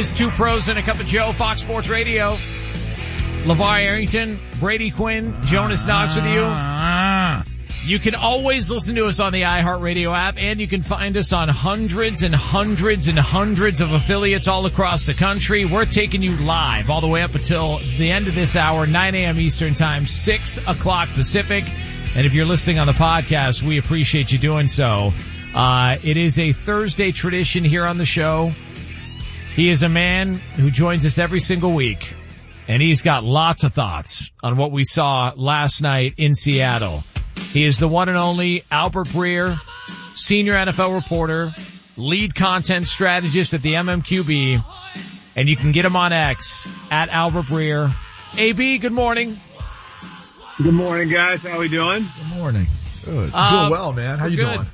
is Two Pros and a Cup of Joe, Fox Sports Radio. LeVar Arrington, Brady Quinn, Jonas Knox with you. You can always listen to us on the iHeartRadio app, and you can find us on hundreds and hundreds and hundreds of affiliates all across the country. We're taking you live all the way up until the end of this hour, 9 a.m. Eastern Time, 6 o'clock Pacific. And if you're listening on the podcast, we appreciate you doing so. It is a Thursday tradition here on the show. He is a man who joins us every single week, and he's got lots of thoughts on what we saw last night in Seattle. He is the one and only Albert Breer, senior NFL reporter, lead content strategist at the MMQB, and you can get him on X at Albert Breer. AB, good morning. Good morning, guys. How we doing? Good morning. Good. Doing well, man. How you doing?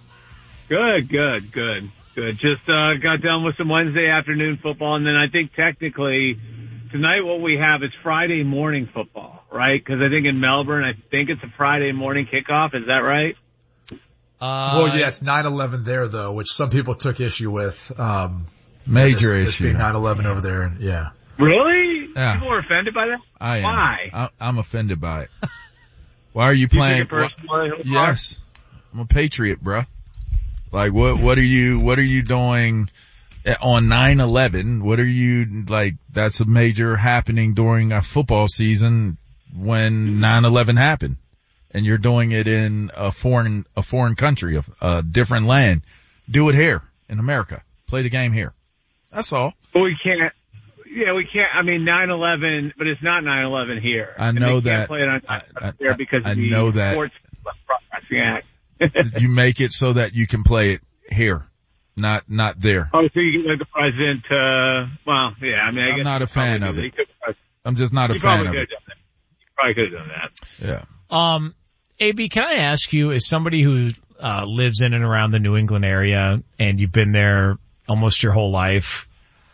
Good. Just got done with some Wednesday afternoon football, and then I think technically tonight what we have is Friday morning football, right? Because I think in Melbourne, I think it's a Friday morning kickoff. Is that right? Well, yeah, it's 9/11 there, though, which some people took issue with. Major this issue. being 9/11 over there, yeah. Really? Yeah. People are offended by that? I am. Why? I'm offended by it. Why are you playing? You take it personally? Yes. I'm a patriot, bruh. Like, what are you doing on 9/11? What are you, like, that's a major happening during a football season when 9/11 happened. And you're doing it in a foreign country, a different land. Do it here in America. Play the game here. That's all. But we can't. Yeah, we can't. I mean, 9/11, but it's not 9/11 here. I know that. Can't play it on there because of the know that. Sports Broadcasting Act. You make it so that you can play it here, not there. Oh, so you get like the president, well, yeah, I mean, I I'm guess not a fan of it. I'm just not a you fan of it. You probably could have done that. Yeah. AB, can I ask you, as somebody who lives in and around the New England area, and you've been there almost your whole life,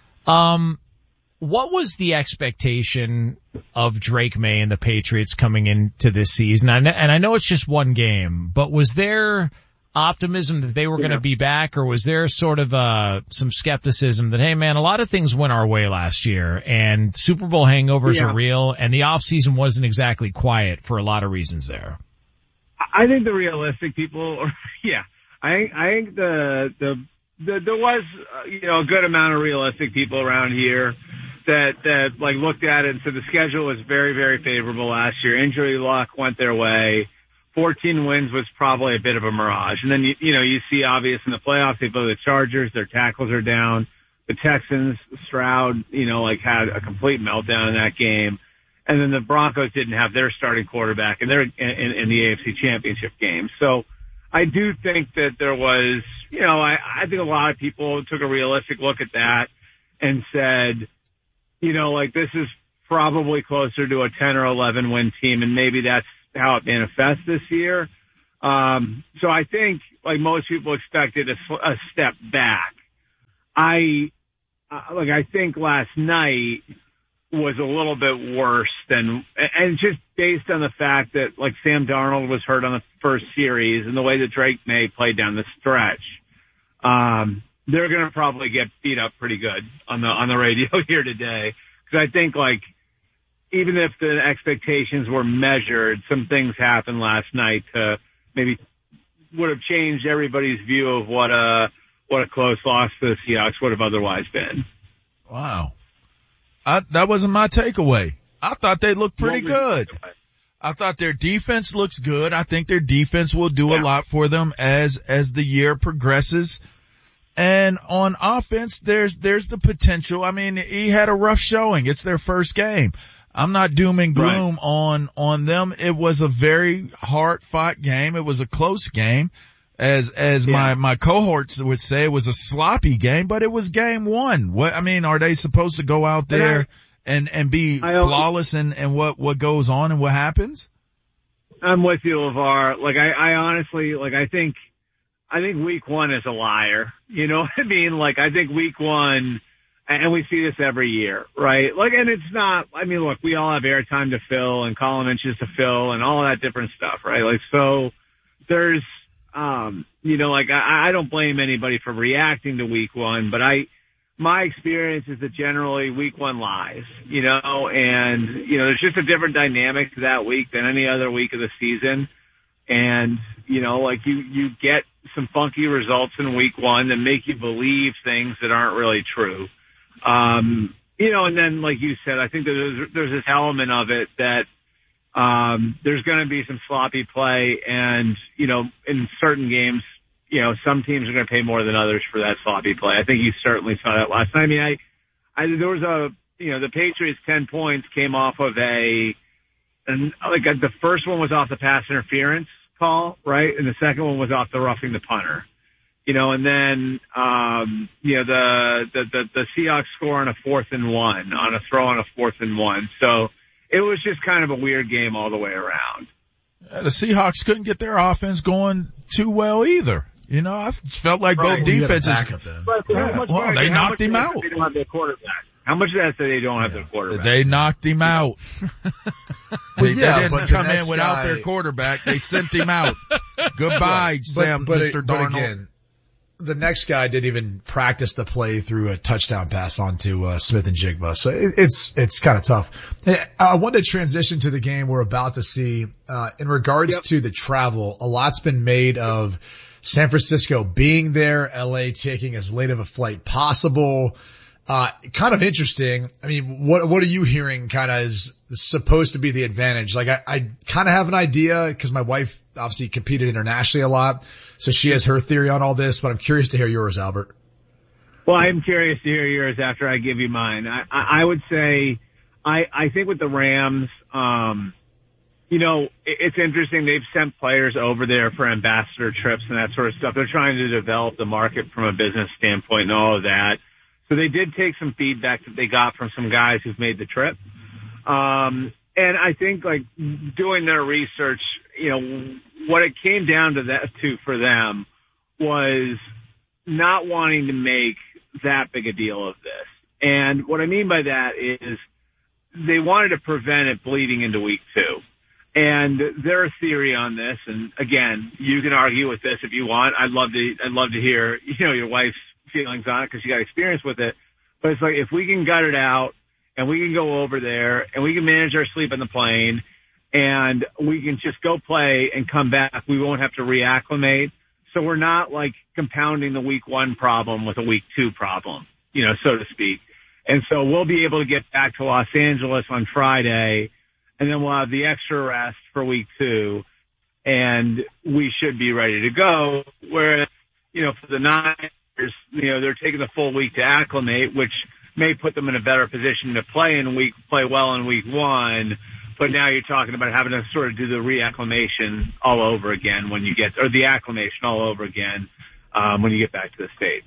what was the expectation of Drake May and the Patriots coming into this season? And I know it's just one game, but was there optimism that they were going to be back, or was there sort of some skepticism that, hey man, a lot of things went our way last year and Super Bowl hangovers are real, and the offseason wasn't exactly quiet for a lot of reasons there? I think the realistic people, I think there was, a good amount of realistic people around here that like looked at it and said the schedule was very, very favorable last year. Injury luck went their way. 14 wins was probably a bit of a mirage. And then, you see obvious in the playoffs, they play the Chargers, their tackles are down. The Texans, Stroud, had a complete meltdown in that game. And then the Broncos didn't have their starting quarterback, and they're in the AFC Championship game. So I do think that there was, I think a lot of people took a realistic look at that and said, this is probably closer to a 10 or 11 win team, and maybe that's how it manifests this year. So I think, like most people expected, a step back. I think last night was a little bit worse and just based on the fact that, like, Sam Darnold was hurt on the first series and the way that Drake May played down the stretch. They're going to probably get beat up pretty good on the radio here today. Cause I think, like, even if the expectations were measured, some things happened last night to maybe would have changed everybody's view of what a close loss to the Seahawks would have otherwise been. Wow. That wasn't my takeaway. I thought they looked pretty good. I thought their defense looks good. I think their defense will do a lot for them as the year progresses. And on offense, there's the potential. I mean, he had a rough showing. It's their first game. I'm not doom and gloom on them. It was a very hard fought game. It was a close game. As my cohorts would say, it was a sloppy game, but it was game one. Are they supposed to go out there and be flawless in what goes on and what happens? I'm with you, LeVar. Like, I honestly, like, I think week one is a liar. You know what I mean? Like, I think week one, and we see this every year, right? Like, and it's not, look, we all have airtime to fill and column inches to fill and all that different stuff, right? Like, so there's, I don't blame anybody for reacting to week one, but I my experience is that generally week one lies, and, there's just a different dynamic to that week than any other week of the season. And, you get some funky results in week one that make you believe things that aren't really true. And then, like you said, I think that there's this element of it that, there's going to be some sloppy play and, in certain games, some teams are going to pay more than others for that sloppy play. I think you certainly saw that last night. I mean, there was the Patriots 10 points came off of the first one was off the pass interference call, right? And the second one was off the roughing the punter, and then, the Seahawks score on a 4th and 1 on a throw on a 4th and 1. So it was just kind of a weird game all the way around. The Seahawks couldn't get their offense going too well either. I felt like both defenses. They knocked him out. They don't have their quarterback. How much of that say they don't have their quarterback? They knocked him out. They didn't come in without their quarterback. They sent him out. Goodbye, Mr. Darnold. But again, the next guy didn't even practice the play through a touchdown pass onto Smith and Jigba. So it's kind of tough. I wanted to transition to the game we're about to see. In regards to the travel, a lot's been made of San Francisco being there, LA taking as late of a flight possible. Kind of interesting. I mean, what are you hearing kind of is supposed to be the advantage? Like I kind of have an idea because my wife obviously competed internationally a lot. So she has her theory on all this, but I'm curious to hear yours, Albert. Well, I'm curious to hear yours after I give you mine. I would say, I think with the Rams, it's interesting. They've sent players over there for ambassador trips and that sort of stuff. They're trying to develop the market from a business standpoint and all of that. So they did take some feedback that they got from some guys who've made the trip. And I think like doing their research, what it came down to for them was not wanting to make that big a deal of this. And what I mean by that is they wanted to prevent it bleeding into week 2. And their theory on this, and again, you can argue with this if you want. I'd love to hear, your wife's feelings on it because you got experience with it. But it's like, if we can gut it out and we can go over there and we can manage our sleep on the plane and we can just go play and come back, we won't have to reacclimate. So we're not like compounding the week 1 problem with a week 2 problem, so to speak. And so we'll be able to get back to Los Angeles on Friday and then we'll have the extra rest for week 2 and we should be ready to go. Whereas, for the Niners, they're taking the full week to acclimate, which may put them in a better position to play well in week 1. But now you're talking about having to sort of do the reacclimation all over again when you get, or the acclimation all over again, when you get back to the States.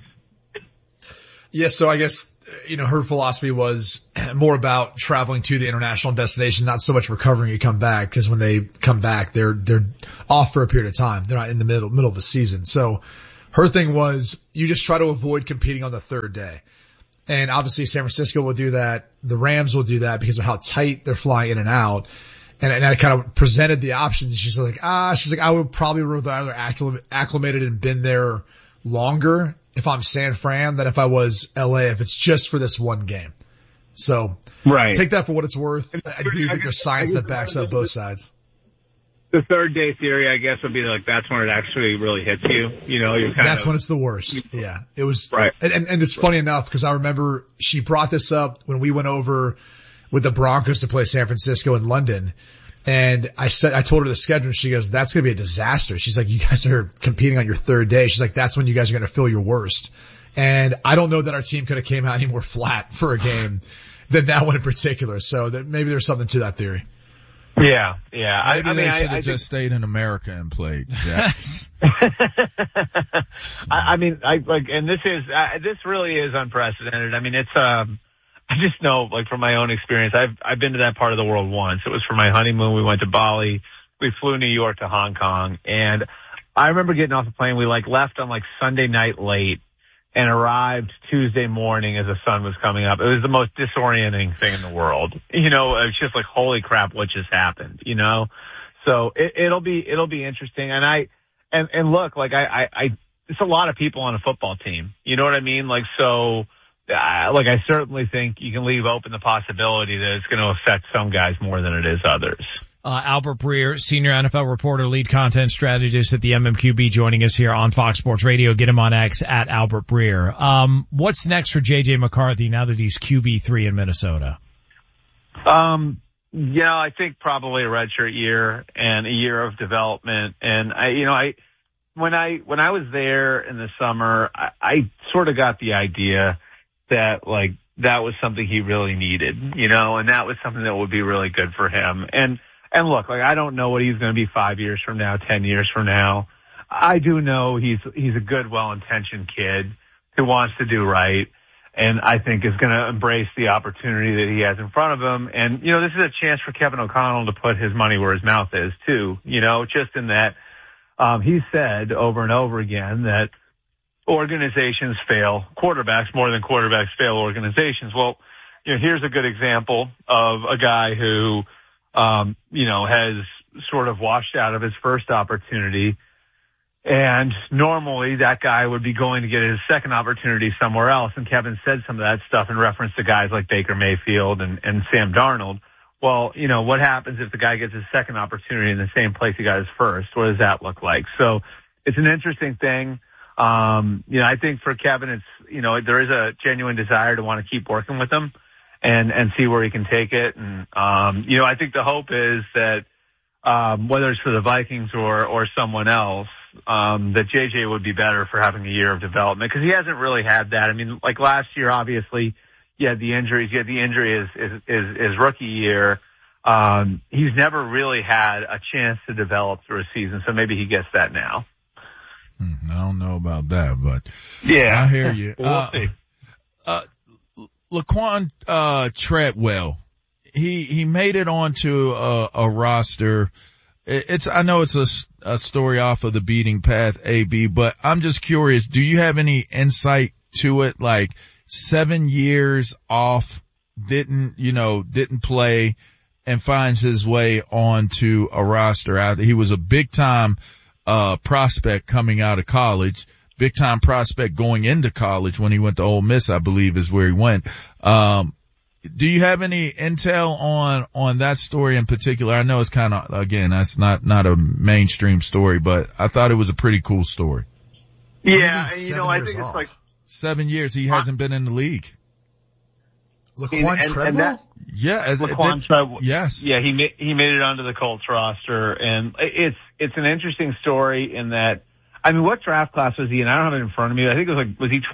Yeah. So I guess, her philosophy was more about traveling to the international destination, not so much recovering you come back. Cause when they come back, they're off for a period of time. They're not in the middle of the season. So her thing was you just try to avoid competing on the third day. And obviously San Francisco will do that. The Rams will do that because of how tight they're flying in and out. And I kind of presented the options. And she's like, I would probably rather acclimated and been there longer if I'm San Fran than if I was LA, if it's just for this one game. So take that for what it's worth. I do think there's science that backs up both sides. The third day theory, I guess, would be like that's when it actually really hits you. That's when it's the worst. Yeah, it was right. And it's funny enough because I remember she brought this up when we went over with the Broncos to play San Francisco and London. And I told her the schedule. And she goes, "That's going to be a disaster." She's like, "You guys are competing on your third day." She's like, "That's when you guys are going to feel your worst." And I don't know that our team could have came out any more flat for a game than that one in particular. So that maybe there's something to that theory. Yeah. Maybe they should have just stayed in America and played. Yes. And this really is unprecedented. I mean, it's, I just know, like, from my own experience, I've been to that part of the world once. It was for my honeymoon. We went to Bali. We flew New York to Hong Kong. And I remember getting off the plane. We left on Sunday night late and arrived Tuesday morning as the sun was coming up. It was the most disorienting thing in the world. It was just like, holy crap, what just happened, So it'll be interesting. And look, it's a lot of people on a football team. You know what I mean? So I certainly think you can leave open the possibility that it's going to affect some guys more than it is others. Albert Breer, senior NFL reporter, lead content strategist at the MMQB, joining us here on Fox Sports Radio. Get him on X at Albert Breer. What's next for J.J. McCarthy now that he's QB3 in Minnesota? I think probably a redshirt year and a year of development. And when I was there in the summer, I sort of got the idea that that was something he really needed, and that was something that would be really good for him. And look, I don't know what he's going to be 5 years from now, 10 years from now. I do know he's a good, well-intentioned kid who wants to do right, and I think is going to embrace the opportunity that he has in front of him. And, this is a chance for Kevin O'Connell to put his money where his mouth is too, just in that, he said over and over again that organizations fail quarterbacks more than quarterbacks fail organizations. Well, here's a good example of a guy who, has sort of washed out of his first opportunity. And normally that guy would be going to get his second opportunity somewhere else. And Kevin said some of that stuff in reference to guys like Baker Mayfield and Sam Darnold. Well, what happens if the guy gets his second opportunity in the same place he got his first? What does that look like? So it's an interesting thing. I think for Kevin, it's, there is a genuine desire to want to keep working with him and see where he can take it. And, I think the hope is that, whether it's for the Vikings or someone else, that JJ would be better for having a year of development, because he hasn't really had that. I mean, like last year, obviously, you had the injuries. You had the injury his rookie year. He's never really had a chance to develop through a season, so maybe he gets that now. I don't know about that, but yeah, I hear you. We'll see. Laquan Treadwell, he made it onto a roster. I know it's a story off of the beating path, AB, but I'm just curious, do you have any insight to it? Like 7 years off, didn't play, and finds his way onto a roster out. He was a big time prospect coming out of college, big time prospect going into college when he went to Ole Miss, I believe is where he went. Do you have any intel on that story in particular? I know it's kind of, again, that's not a mainstream story, but I thought it was a pretty cool story. Yeah, I think it's like 7 years he hasn't been in the league. Laquan Treadwell? Laquan Treadwell. Yes. Yeah, he made it onto the Colts roster, and it's an interesting story in that, I mean, what draft class was he in? I don't have it in front of me. I think it was he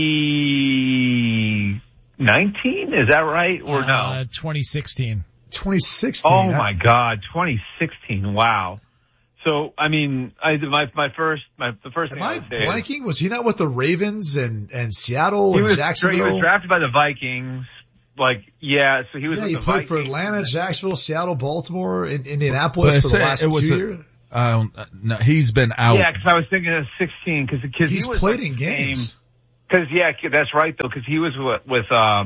2019? Is that right? Or no? 2016. 2016. Oh my God, 2016. Wow. So, I mean, the first thing I would say. Am I blanking? Was he not with the Ravens and Seattle and Jacksonville? He was drafted by the Vikings. So he was with the Vikings. He played for Atlanta, Jacksonville, Seattle, Baltimore, Indianapolis for the last 2 years. No, he's been out. Yeah, because I was thinking of 16, because he's he was played in games. Because that's right though. Because he was with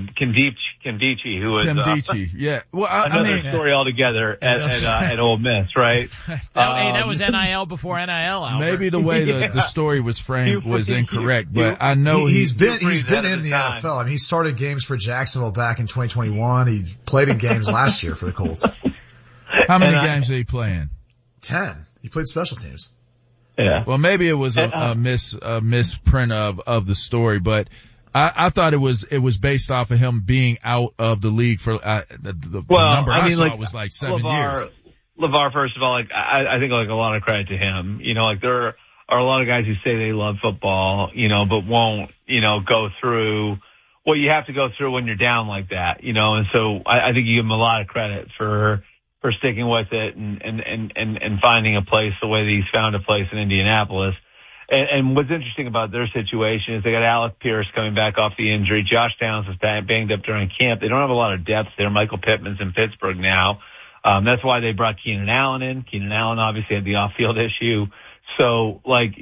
Kimdichie, who was yeah. Well, another story altogether at Ole Miss, right? That was NIL before NIL. Albert. Maybe the way the story was framed was incorrect, but I know he's been in the NFL. I mean, he started games for Jacksonville back in 2021. He played in games last year for the Colts. How many games did he play in? 10. He played special teams. Yeah. Well, maybe it was a misprint of the story, but I thought it was based off of him being out of the league for the number I saw was like 7 years. LeVar, first of all, I think a lot of credit to him. There are a lot of guys who say they love football, but won't, go through what you have to go through when you're down like that, and so I think you give him a lot of credit for sticking with it and finding a place the way that he's found a place in Indianapolis. And what's interesting about their situation is they got Alec Pierce coming back off the injury. Josh Downs was banged up during camp. They don't have a lot of depth there. Michael Pittman's in Pittsburgh now. That's why they brought Keenan Allen in. Keenan Allen obviously had the off-field issue. So,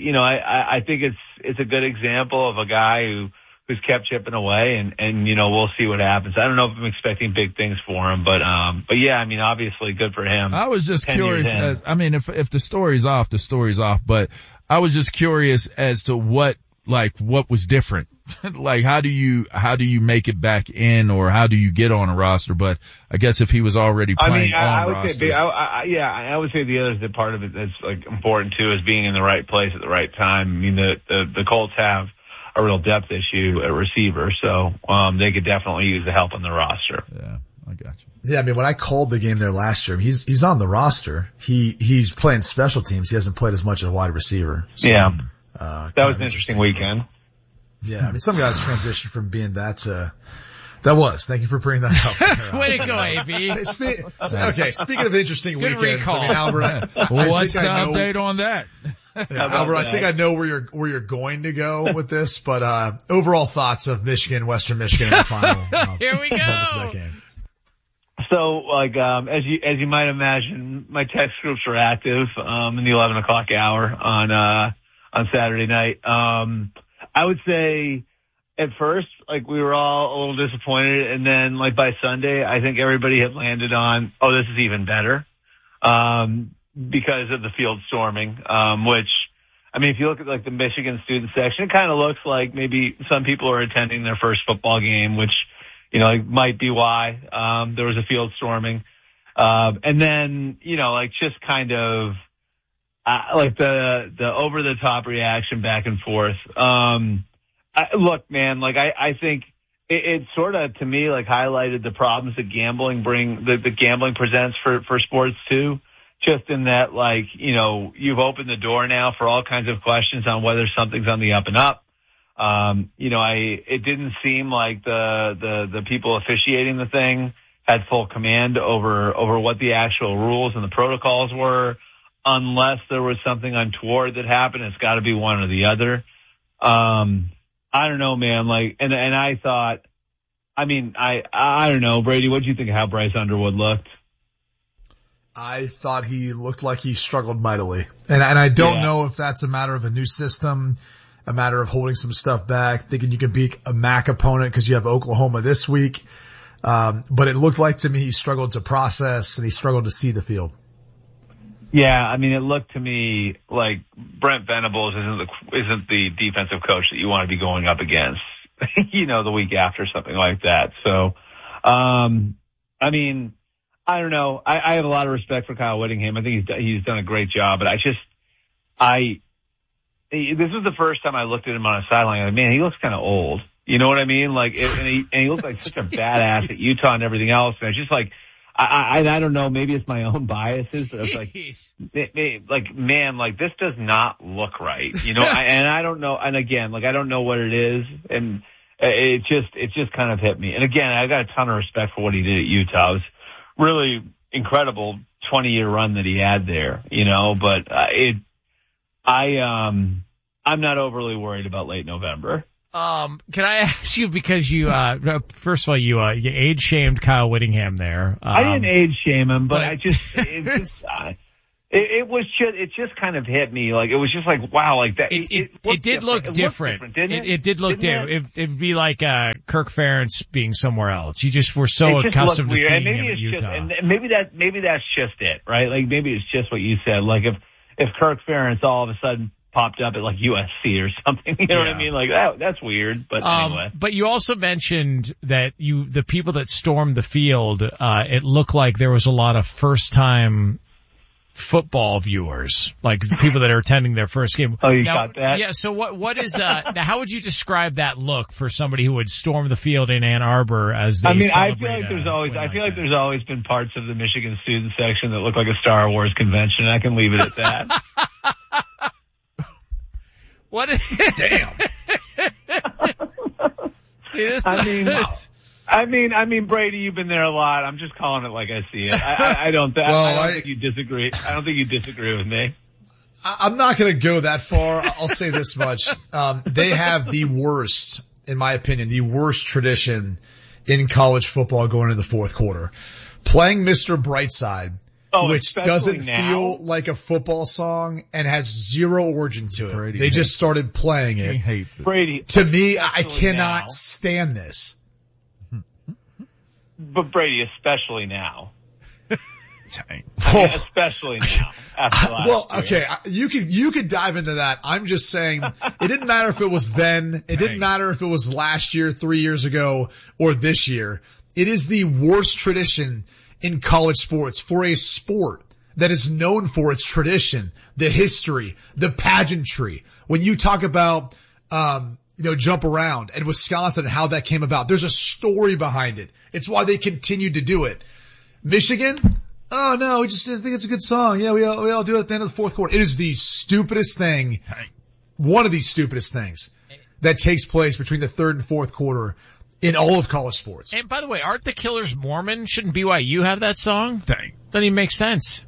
I think it's a good example of a guy who's kept chipping away, and we'll see what happens. I don't know if I'm expecting big things for him, but yeah, I mean, obviously good for him. I was just curious if the story's off, the story's off, but I was just curious as to what was different like how do you make it back in, or how do you get on a roster? But I guess if he was already playing I on would rosters. say, I would say the other part of it that's like important too is being in the right place at the right time. I mean, the Colts have a real depth issue at receiver, so they could definitely use the help on the roster. Yeah, I got you. Yeah, I mean, when I called the game there last year, he's on the roster. He's playing special teams. He hasn't played as much as a wide receiver. So, yeah. That was an interesting weekend. Yeah, I mean, some guys transition from being that to, that was. Thank you for bringing that up. Way to go, AB. Okay, speaking of interesting Good weekends, recall. I mean, Albert, What's the update on that? Albert, I think I know where you're going to go with this, but overall thoughts of Michigan, Western Michigan in the final. Here we go. Moments of that game. So, like, as you might imagine, my text groups were active in the 11 o'clock hour on Saturday night. I would say at first, like, we were all a little disappointed, and then, like, by Sunday, I think everybody had landed on, oh, this is even better, because of the field storming, which, I mean, if you look at, like, the Michigan student section, it kind of looks like maybe some people are attending their first football game, which, you know, it might be why, there was a field storming. And then, you know, like, just kind of, like the over the top reaction back and forth. Look, man, like I think it sort of, to me, like highlighted the problems that gambling the gambling presents for sports too. Just in that, like, you know, you've opened the door now for all kinds of questions on whether something's on the up and up. You know, it didn't seem like the people officiating the thing had full command over what the actual rules and the protocols were. Unless there was something untoward that happened, it's got to be one or the other. I don't know, man. Like, and I thought, I mean, I don't know, Brady. What do you think of how Bryce Underwood looked? I thought he looked like he struggled mightily, and I don't know if that's a matter of a new system, a matter of holding some stuff back, thinking you can beat a MAC opponent because you have Oklahoma this week. But it looked like to me he struggled to process and he struggled to see the field. Yeah, I mean, it looked to me like Brent Venables isn't the defensive coach that you want to be going up against, you know, the week after, something like that. So, I mean, I don't know. I have a lot of respect for Kyle Whittingham. I think he's done a great job, but this was the first time I looked at him on a sideline. Like, man, he looks kind of old. You know what I mean? Like, and he looked like such a badass at Utah and everything else. And it's just like, I don't know, maybe it's my own biases, but it's like, man, like this does not look right, you know, and I don't know. And again, like, I don't know what it is. And it just kind of hit me. And again, I got a ton of respect for what he did at Utah. It was really incredible 20-year run that he had there, you know, but I'm not overly worried about late November. Can I ask you, because you, first of all, you age shamed Kyle Whittingham there. I didn't age shame him, but it just kind of hit me. Like, it was just like, wow, like that. It did look different. Didn't it? It did look different. It'd be like, Kirk Ferentz being somewhere else. You just were so accustomed to seeing him at Utah. And maybe that's just it, right? Like, maybe it's just what you said. Like, if Kirk Ferentz all of a sudden popped up at like USC or something, you know what I mean? Like, that's weird, but anyway. But you also mentioned that the people that stormed the field, it looked like there was a lot of first time football viewers, like people that are attending their first game. Oh, you got that? Yeah. So what is, now how would you describe that look for somebody who would storm the field in Ann Arbor as they I feel like there's always been parts of the Michigan student section that look like a Star Wars convention. I can leave it at that. What is Damn. I mean, Brady, you've been there a lot. I'm just calling it like I see it. I don't think you disagree. I don't think you disagree with me. I'm not going to go that far. I'll say this much. They have the worst, in my opinion, the worst tradition in college football going into the fourth quarter. Playing Mr. Brightside, which doesn't feel like a football song and has zero origin to it. Brady they just started playing it. He hates it. Brady, to me, I cannot stand this. But Brady, especially now. Especially now. After last year. Okay, you could dive into that. I'm just saying, it didn't matter if it was then, it didn't matter if it was last year, 3 years ago, or this year. It is the worst tradition in college sports for a sport that is known for its tradition, the history, the pageantry. When you talk about, jump around and Wisconsin and how that came about, there's a story behind it. It's why they continued to do it. Michigan? Oh no, we just think it's a good song. Yeah, we all do it at the end of the fourth quarter. It is the stupidest thing, one of the stupidest things that takes place between the third and fourth quarter in all of college sports. And by the way, aren't the Killers Mormon? Shouldn't BYU have that song? Dang. Doesn't even make sense.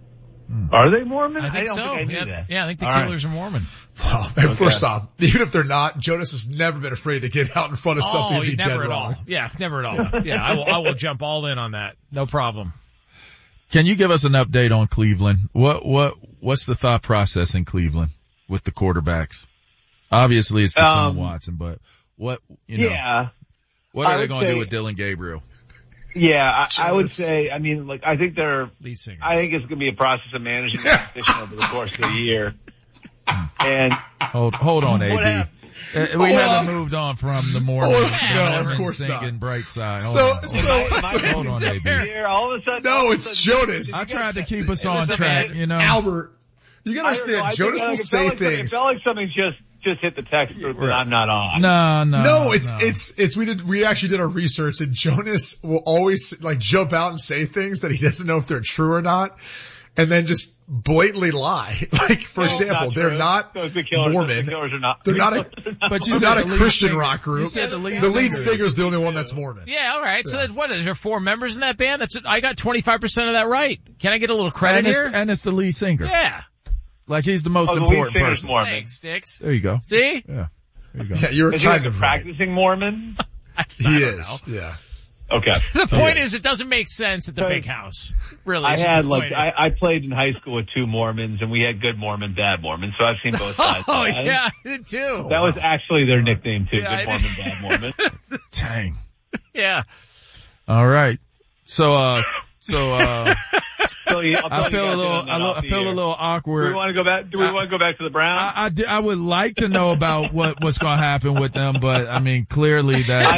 Are they Mormon? I think don't so. think I knew that. Yeah, I think the Killers are Mormon. Well, and first off, even if they're not, Jonas has never been afraid to get out in front of something and be dead never at wrong. all. Yeah, never at all. Yeah, I will jump all in on that. No problem. Can you give us an update on Cleveland? What's the thought process in Cleveland with the quarterbacks? Obviously it's Deshaun Watson, but what are they going to do with Dylan Gabriel? Yeah, I would say, I think they're, lead singer. I think it's going to be a process of managing that position over the course of the year. And hold on, AB. We haven't moved on from the Mormon of course singing not. Bright Side. Hold on, AB. here, all of a sudden, No, it's Jonas. I tried to keep us on track, Albert, you gotta understand, Jonas will say things. It felt like something just hit the text that I'm not on. No, we actually did our research, and Jonas will always jump out and say things that he doesn't know if they're true or not, and then just blatantly lie. For example, they're not Mormon. The Killers are not. They're not but you they're not a Christian singer. rock group. You said the lead singer is the only one that's Mormon. Yeah, all right. So then what is there 4 members in that band? I got 25% of that right. Can I get a little credit here? And it's the lead singer. Yeah. Like he's the most the important lead singer's person. Mormon. Thanks, Sticks. There you go. See? Yeah. There you go. Yeah, you were Is he kind like of a practicing Mormon? He is. Know. Yeah. Okay. The point is, it doesn't make sense at the big house. Really. I played in high school with 2 Mormons, and we had good Mormon, bad Mormon, so I've seen both sides. Oh, yeah, I did too. That was actually their nickname too, Yeah, good Mormon, bad Mormon. Dang. Yeah. All right. So I I feel a little awkward. Do we want to go back? Do we want to go back to the Browns? I would like to know about what's going to happen with them, but clearly that.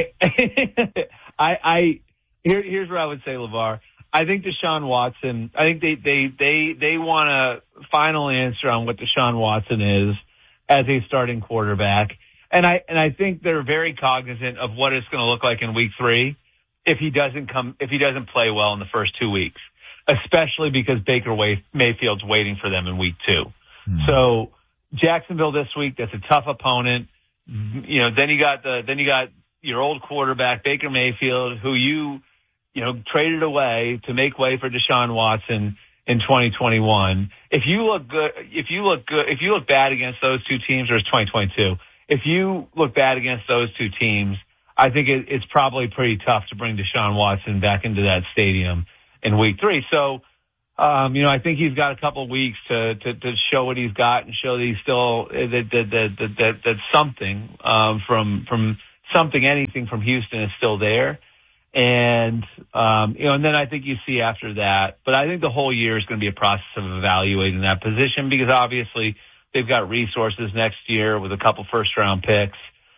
Here's what I would say, LeVar. I think Deshaun Watson. I think they want a final answer on what Deshaun Watson is as a starting quarterback, and I think they're very cognizant of what it's going to look like in week 3 if he doesn't play well in the first 2 weeks, especially because Baker Mayfield's waiting for them in week 2. Mm-hmm. So Jacksonville this week, that's a tough opponent. Then you got your old quarterback, Baker Mayfield, who you traded away to make way for Deshaun Watson in 2021. If you look bad against those 2 teams, or it's 2022, if you look bad against those 2 teams, I think it's probably pretty tough to bring Deshaun Watson back into that stadium in week 3. So, I think he's got a couple weeks to show what he's got and show that he's still, that something, from something, anything from Houston is still there. And then I think you see after that, but I think the whole year is going to be a process of evaluating that position, because obviously they've got resources next year with a couple first round picks,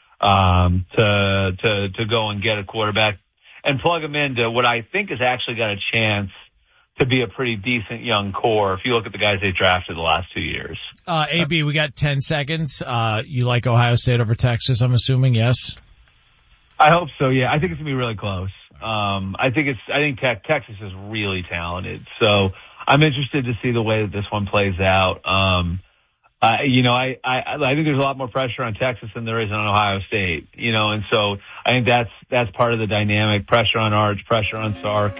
to go and get a quarterback and plug them into what I think has actually got a chance to be a pretty decent young core if you look at the guys they drafted the last 2 years. AB, we got 10 seconds. You like Ohio State over Texas, I'm assuming, yes? I hope so, yeah. I think it's going to be really close. I think Texas is really talented. So I'm interested to see the way that this one plays out. I think there's a lot more pressure on Texas than there is on Ohio State, and so I think that's part of the dynamic. Pressure on Arch, pressure on Sark.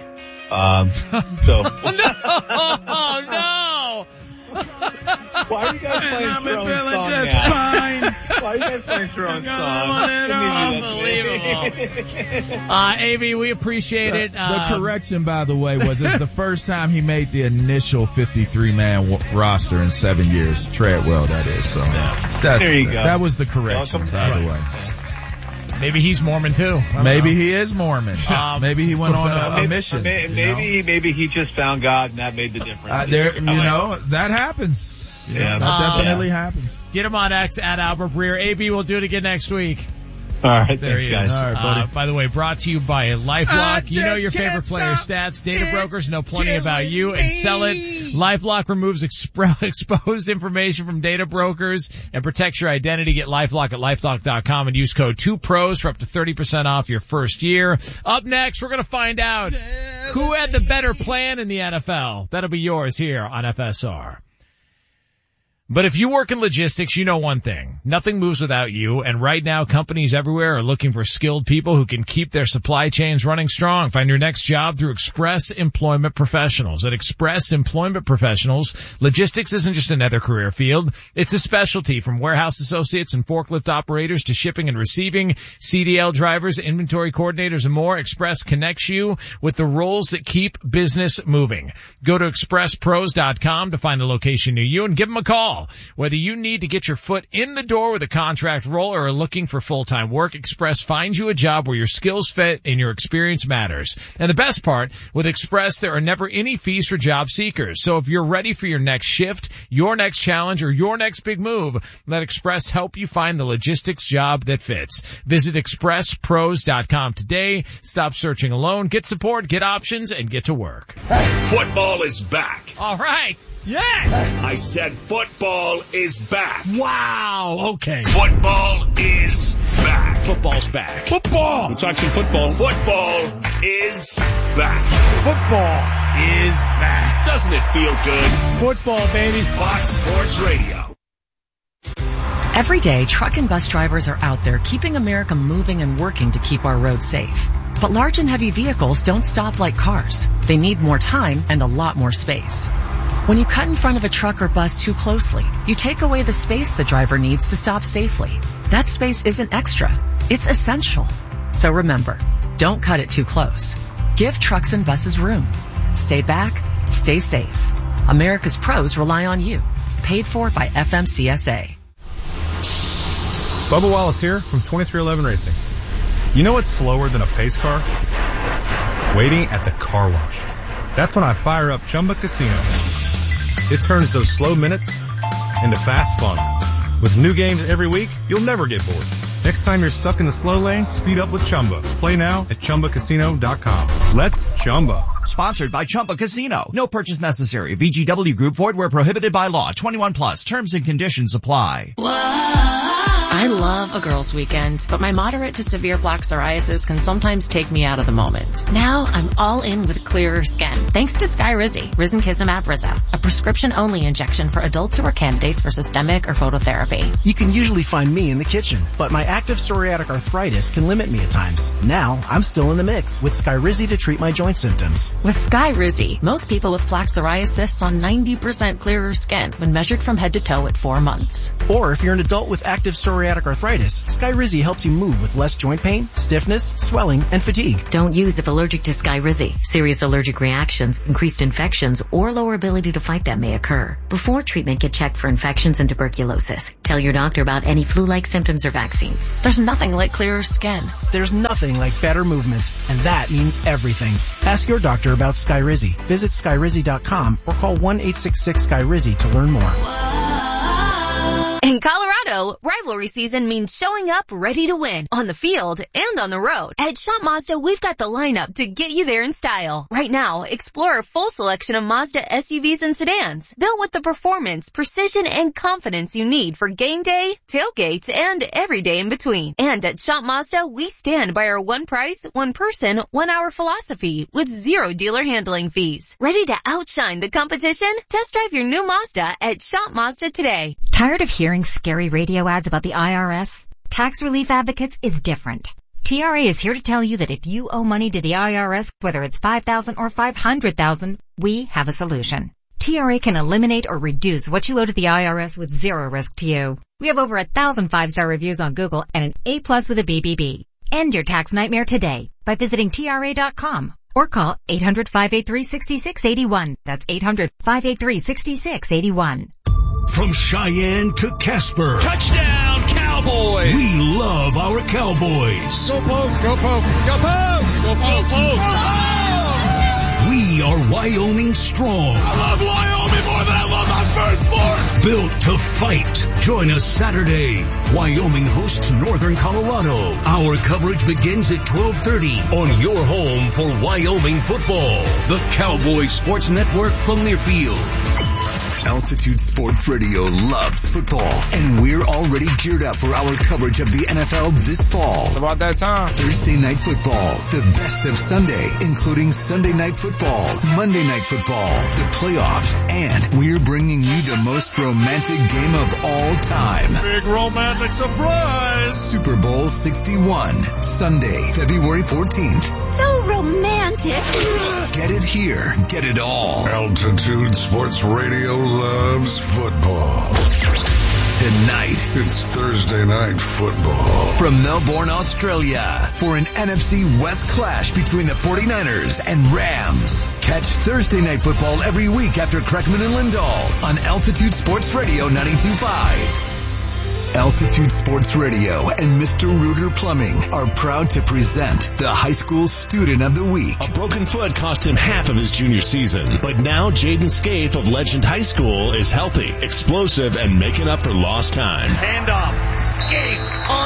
No! Why are you guys playing your own song now? Why are you guys playing your own song? Unbelievable. AB, we appreciate it. The correction, by the way, was it's the first time he made the initial 53-man roster in 7 years. Treadwell, that is. So there you go. That was the correction, by the way. Maybe he's Mormon too. Maybe he is Mormon. Maybe he went on a mission. Maybe he just found God and that made the difference. That happens. Yeah, that definitely happens. Get him on X at Albert Breer. AB, we'll do it again next week. All right, there he is. All right, buddy. By the way, brought to you by LifeLock. You know your favorite player stats. Data brokers know plenty about you and sell it. LifeLock removes exposed information from data brokers and protects your identity. Get LifeLock at LifeLock.com and use code 2pros for up to 30% off your first year. Up next, we're going to find out who had the better plan in the NFL. That'll be yours here on FSR. But if you work in logistics, you know one thing. Nothing moves without you, and right now companies everywhere are looking for skilled people who can keep their supply chains running strong. Find your next job through Express Employment Professionals. At Express Employment Professionals, logistics isn't just another career field. It's a specialty, from warehouse associates and forklift operators to shipping and receiving, CDL drivers, inventory coordinators, and more. Express connects you with the roles that keep business moving. Go to expresspros.com to find a location near you and give them a call. Whether you need to get your foot in the door with a contract role or are looking for full-time work, Express finds you a job where your skills fit and your experience matters. And the best part, with Express, there are never any fees for job seekers. So if you're ready for your next shift, your next challenge, or your next big move, let Express help you find the logistics job that fits. Visit expresspros.com today. Stop searching alone. Get support, get options, and get to work. Football is back. All right. Yes! I said football is back. Wow, okay. Football is back. Football's back. Football! Let's talk some football. Football is back. Football is back. Doesn't it feel good? Football, baby. Fox Sports Radio. Every day, truck and bus drivers are out there keeping America moving and working to keep our roads safe. But large and heavy vehicles don't stop like cars. They need more time and a lot more space. When you cut in front of a truck or bus too closely, you take away the space the driver needs to stop safely. That space isn't extra. It's essential. So remember, don't cut it too close. Give trucks and buses room. Stay back. Stay safe. America's pros rely on you. Paid for by FMCSA. Bubba Wallace here from 2311 Racing. You know what's slower than a pace car? Waiting at the car wash. That's when I fire up Chumba Casino. It turns those slow minutes into fast fun. With new games every week, you'll never get bored. Next time you're stuck in the slow lane, speed up with Chumba. Play now at ChumbaCasino.com. Let's Chumba. Sponsored by Chumba Casino. No purchase necessary. VGW Group. Void where prohibited by law. 21 plus. Terms and conditions apply. I love a girls' weekend, but my moderate to severe plaque psoriasis can sometimes take me out of the moment. Now I'm all in with clearer skin, thanks to Skyrizi, Risankizumab Rizzo, a prescription-only injection for adults who are candidates for systemic or phototherapy. You can usually find me in the kitchen, but my active psoriatic arthritis can limit me at times. Now I'm still in the mix with Skyrizi to treat my joint symptoms. With Skyrizi, most people with plaque psoriasis saw 90% clearer skin when measured from head to toe at 4 months. Or if you're an adult with active psoriatic arthritis, Skyrizi helps you move with less joint pain, stiffness, swelling, and fatigue. Don't use if allergic to Skyrizi. Serious allergic reactions, increased infections, or lower ability to fight them may occur. Before treatment, get checked for infections and tuberculosis. Tell your doctor about any flu-like symptoms or vaccines. There's nothing like clearer skin. There's nothing like better movement, and that means everything. Ask your doctor about Skyrizi. Visit Skyrizi.com or call 1-866-SKYRIZI to learn more. In Colorado, rivalry season means showing up ready to win on the field and on the road. At Shop Mazda, we've got the lineup to get you there in style. Right now, explore a full selection of Mazda SUVs and sedans, built with the performance, precision, and confidence you need for game day, tailgates, and every day in between. And at Shop Mazda, we stand by our one price, one person, 1 hour philosophy with zero dealer handling fees. Ready to outshine the competition? Test drive your new Mazda at Shop Mazda today. Tired of hearing scary radio ads about the IRS? Tax Relief Advocates is different. TRA is here to tell you that if you owe money to the IRS, whether it's $5,000 or $500,000, we have a solution. TRA can eliminate or reduce what you owe to the IRS with zero risk to you. We have over 1,000 5-star reviews on Google and an A+ with a BBB. End your tax nightmare today by visiting TRA.com or call 800-583-6681. That's 800-583-6681. From Cheyenne to Casper. Touchdown, Cowboys! Cowboys. We love our Cowboys. Go Pokes, go Pokes, go Pokes, go Pokes, go Pokes. We are Wyoming strong. I love Wyoming more than I love my firstborn. Built to fight. Join us Saturday. Wyoming hosts Northern Colorado. Our coverage begins at 12:30 on your home for Wyoming football. The Cowboy Sports Network from Learfield. Altitude Sports Radio loves football, and we're already geared up for our coverage of the NFL this fall. It's about that time. Thursday Night Football, the best of Sunday, including Sunday Night Football, Monday Night Football, the playoffs, and we're bringing you the most romantic game of all time. Big romantic surprise. Super Bowl 61, Sunday, February 14th. So romantic. Get it here. Get it all. Altitude Sports Radio loves football. Tonight, it's Thursday Night Football. From Melbourne, Australia, for an NFC West clash between the 49ers and Rams. Catch Thursday Night Football every week after Kreckman and Lindahl on Altitude Sports Radio 92.5. Altitude Sports Radio and Mr. Rooter Plumbing are proud to present the High School Student of the Week. A broken foot cost him half of his junior season, but now Jaden Scaife of Legend High School is healthy, explosive, and making up for lost time. Handoff, Scaife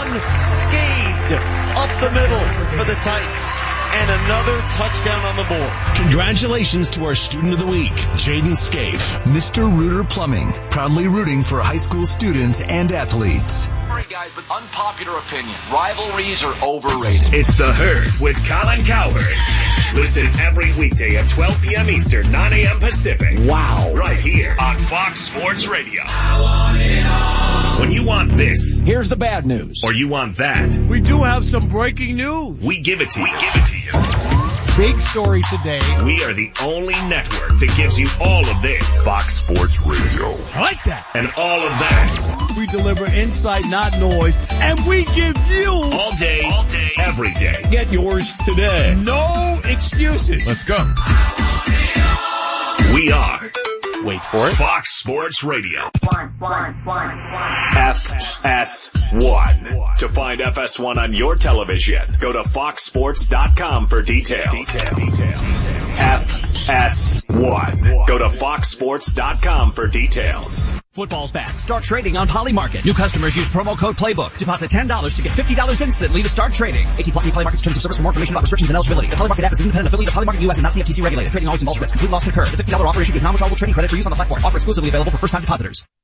unscathed up the middle for the Titans. And another touchdown on the board. Congratulations to our Student of the Week, Jaden Scaife. Mr. Rooter Plumbing, proudly rooting for high school students and athletes. Sorry guys, but unpopular opinion. Rivalries are overrated. It's The Herd with Colin Cowherd. Listen every weekday at 12 p.m. Eastern, 9 a.m. Pacific. Wow. Right here on Fox Sports Radio. I want it all. When you want this. Here's the bad news. Or you want that. We do have some breaking news. We give it to you. Big story today. We are the only network that gives you all of this. Fox Sports Radio. I like that. And all of that. We deliver insight, not noise, and we give you all day, every day. Get yours today. No excuses. Let's go. We are. Wait for it. Fox Sports Radio. FS1. To find FS1 on your television, go to foxsports.com for details. FS1. Go to foxsports.com for details. Football's back. Start trading on Polymarket. New customers use promo code Playbook. Deposit $10 to get $50 instantly to start trading. 18+ Polymarket's terms of service. For more information about restrictions and eligibility. The Polymarket app is an independent affiliate of Polymarket US and not CFTC regulated. Trading always involves risk. Complete loss concurred. The $50 offer issued is non-withdrawable trading credit for use on the platform. Offer exclusively available for first-time depositors.